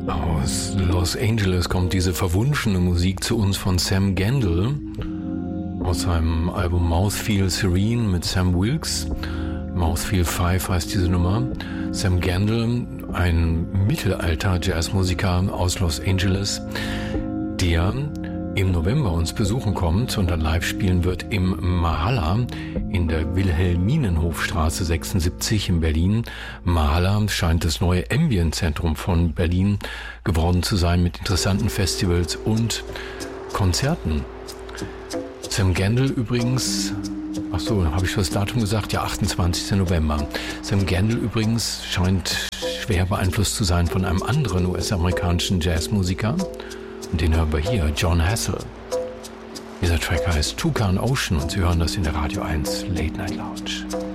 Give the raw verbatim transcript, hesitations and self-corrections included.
Aus Los Angeles kommt diese verwunschene Musik zu uns von Sam Gendel aus seinem Album Mouthfeel Serene mit Sam Wilkes. Mouthfeel fünf heißt diese Nummer. Sam Gendel, ein Mittelalter-Jazzmusiker aus Los Angeles, der im November uns besuchen kommt und dann live spielen wird im Mahala in der Wilhelminenhofstraße sechsundsiebzig in Berlin. Mahala scheint das neue Ambient-Zentrum von Berlin geworden zu sein mit interessanten Festivals und Konzerten. Sam Gendel übrigens, ach so, habe ich schon das Datum gesagt? Ja, achtundzwanzigster November. Sam Gendel übrigens scheint schwer beeinflusst zu sein von einem anderen U S-amerikanischen Jazzmusiker. Und den hören wir hier, John Hassell. Dieser Track heißt Toucan Ocean und Sie hören das in der Radio eins Late Night Lounge.